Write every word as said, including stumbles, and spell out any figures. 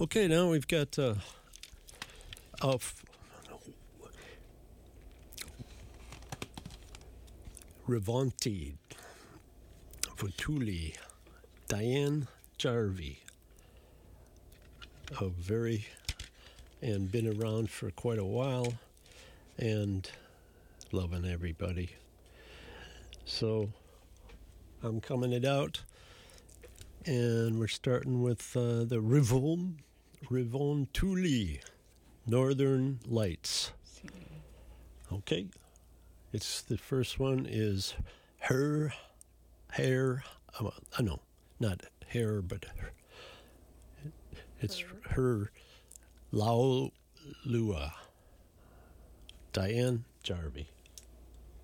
Okay, now we've got uh, uh, Rivanti, Futuli, Diane Jarvie, a very, and been around for quite a while, and loving everybody. So I'm coming it out, and we're starting with uh, the Rivon, Rivontuli, Northern Lights. Okay, it's the first one is her hair. Uh, no, not hair, but her, it's her Laulua. Diane Jarvie.